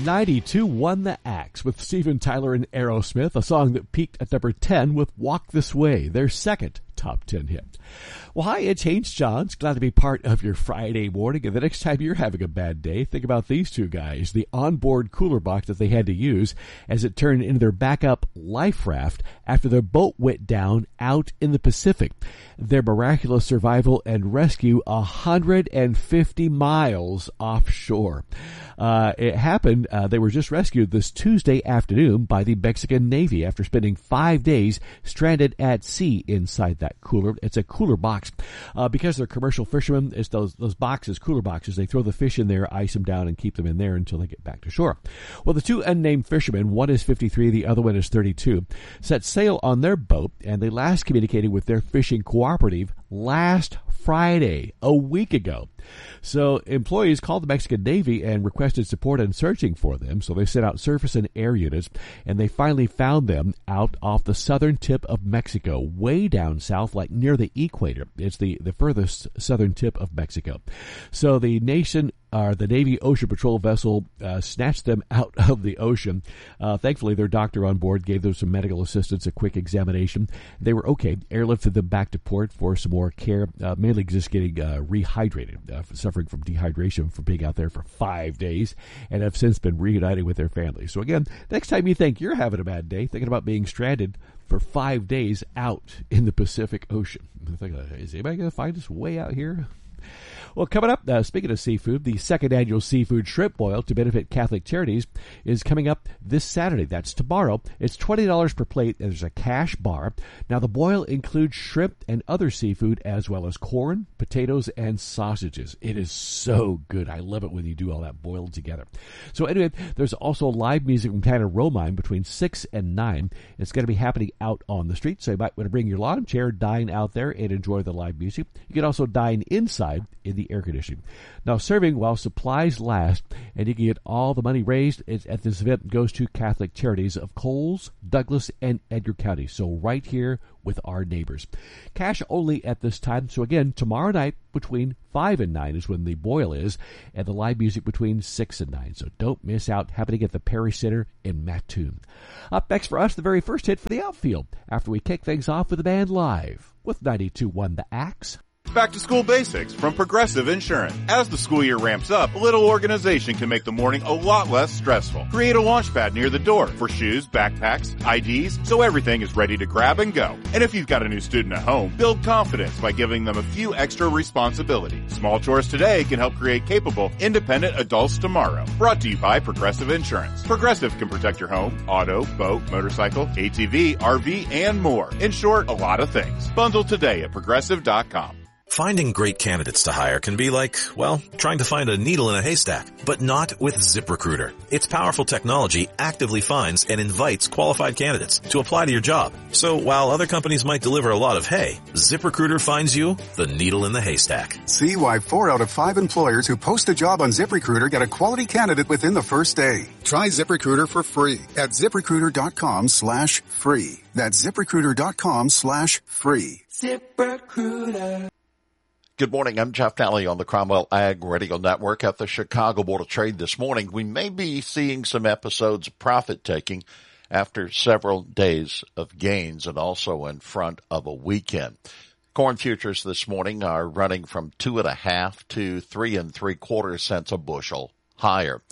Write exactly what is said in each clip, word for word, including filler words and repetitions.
ninety-two won the Axe with Steven Tyler and Aerosmith, a song that peaked at number ten with Walk This Way, their second top ten hit. Well, hi, it's Haynes Johns. Glad to be part of your Friday morning. And the next time you're having a bad day, think about these two guys. The onboard cooler box that they had to use as it turned into their backup life raft after their boat went down out in the Pacific. Their miraculous survival and rescue one hundred fifty miles offshore. Uh, it happened, uh, they were just rescued this Tuesday afternoon by the Mexican Navy after spending five days stranded at sea inside that cooler. It's a cooler box. Uh, because they're commercial fishermen, it's those, those boxes, cooler boxes, they throw the fish in there, ice them down, and keep them in there until they get back to shore. Well, the two unnamed fishermen, one is fifty-three, the other one is thirty-two, set sail on their boat, and they last communicated with their fishing cooperative last Friday, a week ago. So employees called the Mexican Navy and requested support in searching for them. So they sent out surface and air units, and they finally found them out off the southern tip of Mexico, way down south, like near the equator. It's the, the furthest southern tip of Mexico. So the nation Uh, the Navy Ocean Patrol vessel uh, snatched them out of the ocean. Uh, thankfully, their doctor on board gave them some medical assistance, a quick examination. They were okay. Airlifted them back to port for some more care, uh, mainly just getting uh, rehydrated, uh, suffering from dehydration from being out there for five days, and have since been reunited with their families. So again, next time you think you're having a bad day, thinking about being stranded for five days out in the Pacific Ocean, think, is anybody going to find us way out here? Well, coming up, uh, speaking of seafood, the second annual Seafood Shrimp Boil to benefit Catholic Charities is coming up this Saturday. That's tomorrow. It's twenty dollars per plate, and there's a cash bar. Now, the boil includes shrimp and other seafood, as well as corn, potatoes, and sausages. It is so good. I love it when you do all that boiled together. So anyway, there's also live music from Tanner Romine between six and nine. It's going to be happening out on the street, so you might want to bring your lawn chair, dine out there, and enjoy the live music. You can also dine inside in the air conditioning. Now, serving while supplies last, and you can get all the money raised at this event goes to Catholic Charities of Coles, Douglas, and Edgar County. So right here with our neighbors. Cash only at this time. So again, tomorrow night between five and nine is when the boil is, and the live music between six and nine. So don't miss out. Happening at the Perry Center in Mattoon. Up next for us, the very first hit for the outfield, after we kick things off with the band live with ninety-two one The Axe. Back to school basics from Progressive Insurance. As the school year ramps up, a little organization can make the morning a lot less stressful. Create a launch pad near the door for shoes, backpacks, I Ds, so everything is ready to grab and go. And if you've got a new student at home, build confidence by giving them a few extra responsibilities. Small chores today can help create capable, independent adults tomorrow. Brought to you by Progressive Insurance. Progressive can protect your home, auto, boat, motorcycle, A T V, R V, and more. In short, a lot of things. Bundle today at progressive dot com. Finding great candidates to hire can be like, well, trying to find a needle in a haystack, but not with ZipRecruiter. Its powerful technology actively finds and invites qualified candidates to apply to your job. So while other companies might deliver a lot of hay, ZipRecruiter finds you the needle in the haystack. See why four out of five employers who post a job on ZipRecruiter get a quality candidate within the first day. Try ZipRecruiter for free at ZipRecruiter.com slash free. That's ZipRecruiter.com slash free. ZipRecruiter. Good morning. I'm Jeff Daly on the Cromwell Ag Radio Network. At the Chicago Board of Trade this morning, we may be seeing some episodes of profit-taking after several days of gains and also in front of a weekend. Corn futures this morning are running from two and a half to three and three quarter cents a bushel higher.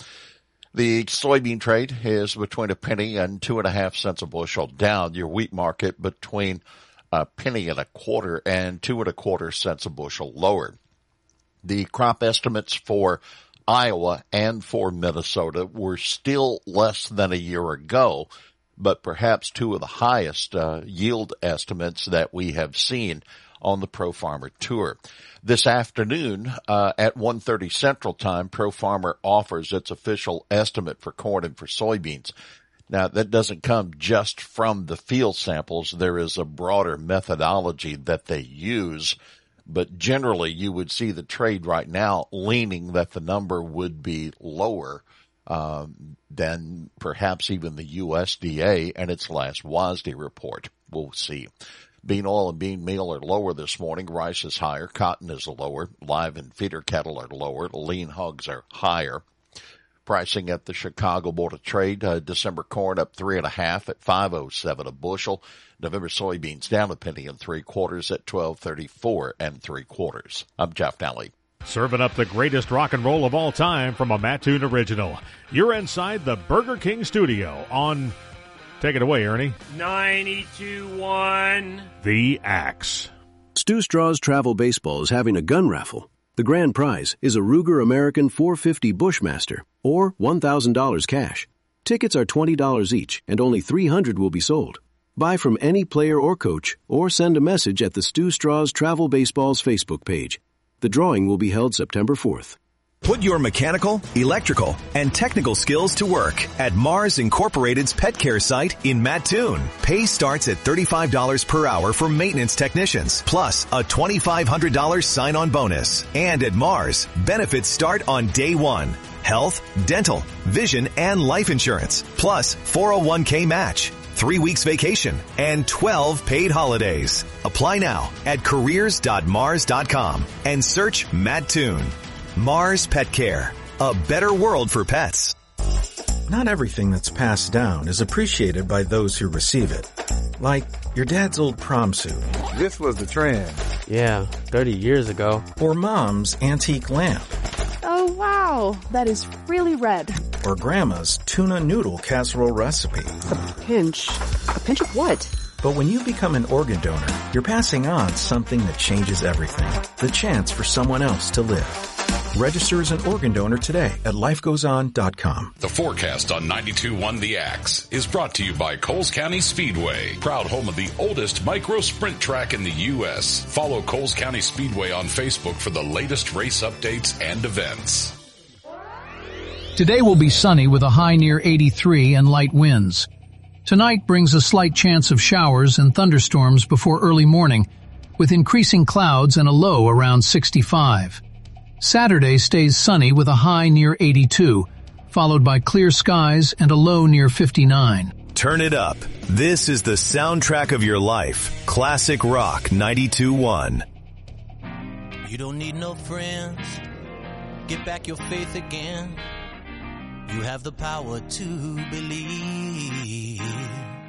The soybean trade is between a penny and two and a half cents a bushel down. Your wheat market between a penny and a quarter and two and a quarter cents a bushel lower. The crop estimates for Iowa and for Minnesota were still less than a year ago, but perhaps two of the highest uh, yield estimates that we have seen on the Pro Farmer Tour. This afternoon uh, at one thirty Central Time, Pro Farmer offers its official estimate for corn and for soybeans. Now, that doesn't come just from the field samples. There is a broader methodology that they use, but generally you would see the trade right now leaning that the number would be lower um, than perhaps even the U S D A and its last W A S D report. We'll see. Bean oil and bean meal are lower this morning. Rice is higher. Cotton is lower. Live and feeder cattle are lower. Lean hogs are higher. Pricing at the Chicago Board of Trade, uh, December corn up three and a half at five oh seven a bushel. November soybeans down a penny and three quarters at twelve thirty-four and three quarters. I'm Jeff Daly. Serving up the greatest rock and roll of all time from a Mattoon original. You're inside the Burger King studio on, take it away, Ernie. ninety-two point one The Axe. Stu Straw's Travel Baseball is having a gun raffle. The grand prize is a Ruger American four fifty Bushmaster, or one thousand dollars cash. Tickets are twenty dollars each, and only three hundred will be sold. Buy from any player or coach, or send a message at the Stu Straw's Travel Baseball's Facebook page. The drawing will be held September fourth. Put your mechanical, electrical, and technical skills to work at Mars Incorporated's pet care site in Mattoon. Pay starts at thirty-five dollars per hour for maintenance technicians, plus a twenty-five hundred dollars sign-on bonus. And at Mars, benefits start on day one. Health, dental, vision, and life insurance, plus four oh one k match, three weeks vacation, and twelve paid holidays. Apply now at careers dot mars dot com and search Mattoon. Mars Pet Care, a better world for pets. Not everything that's passed down is appreciated by those who receive it. Like your dad's old prom suit. This was the trend. Yeah, thirty years ago. Or mom's antique lamp. Oh, wow. That is really red. Or grandma's tuna noodle casserole recipe. A pinch. A pinch of what? But when you become an organ donor, you're passing on something that changes everything. The chance for someone else to live. Register as an organ donor today at life goes on dot com. The forecast on ninety-two point one The Axe is brought to you by Coles County Speedway, proud home of the oldest micro sprint track in the U S Follow Coles County Speedway on Facebook for the latest race updates and events. Today will be sunny with a high near eighty-three and light winds. Tonight brings a slight chance of showers and thunderstorms before early morning, with increasing clouds and a low around sixty-five. Saturday stays sunny with a high near eighty-two, followed by clear skies and a low near fifty-nine. Turn it up. This is the soundtrack of your life. Classic Rock ninety-two point one. You don't need no friends. Get back your faith again. You have the power to believe.